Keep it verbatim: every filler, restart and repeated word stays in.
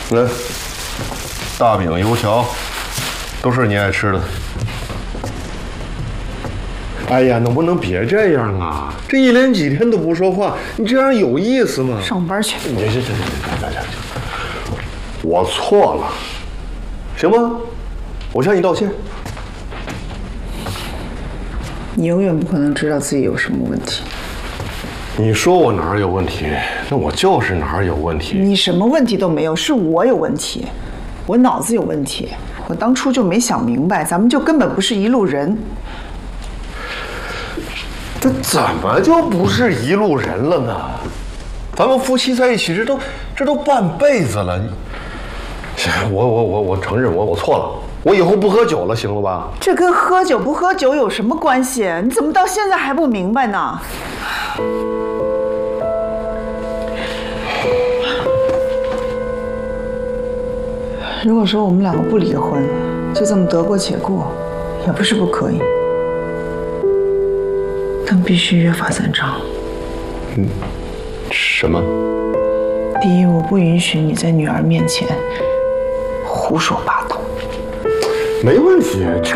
来，大饼、油条，都是你爱吃的。哎呀，能不能别这样啊？这一连几天都不说话，你这样有意思吗？ 上班去。 行行行行行行行，我错了，行吗？我向你道歉。 你永远不可能知道自己有什么问题。 你说我哪儿有问题，那我就是哪儿有问题。 你什么问题都没有，是我有问题，我脑子有问题。我当初就没想明白，咱们就根本不是一路人。 这怎么就不是一路人了呢？咱们夫妻在一起，这都这都半辈子了。你，行，我我我我承认我我错了，我以后不喝酒了，行了吧？ 这跟喝酒不喝酒有什么关系？你怎么到现在还不明白呢？如果说我们两个不离婚，就这么得过且过，也不是不可以。但必须约法三章。 嗯，什么？ 第一，我不允许你在女儿面前胡说八道。 没问题。